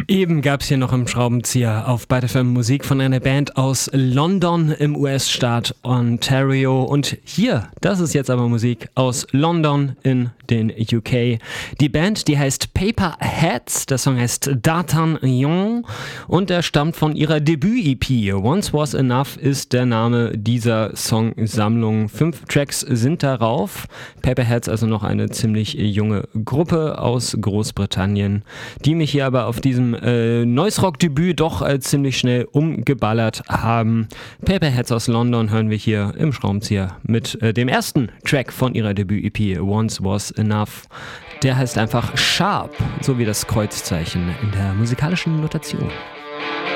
Eben gab es hier noch im Schraubenzieher auf Byte FM Musik von einer Band aus London im US-Staat Ontario. Und hier, das ist jetzt aber Musik aus London in den UK. Die Band, die heißt Paperheads, der Song heißt D'Artagnan und der stammt von ihrer Debüt-EP. Once Was Enough ist der Name dieser Songsammlung. 5 Tracks sind darauf. Paperheads, also noch eine ziemlich junge Gruppe aus Großbritannien, die mich hier aber auf diesem Noise-Rock-Debüt doch ziemlich schnell umgeballert haben. Paperheads aus London hören wir hier im Schraubenzieher mit dem ersten Track von ihrer Debüt-EP Once Was Enough. Der heißt einfach Sharp, so wie das Kreuzzeichen in der musikalischen Notation.